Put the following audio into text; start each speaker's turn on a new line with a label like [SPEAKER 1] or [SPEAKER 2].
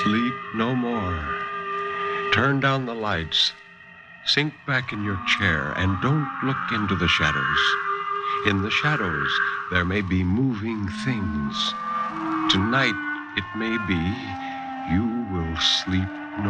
[SPEAKER 1] Sleep no more. Turn down the lights. Sink back in your chair and don't look into the shadows. In the shadows, there may be moving things. Tonight, it may be, you will sleep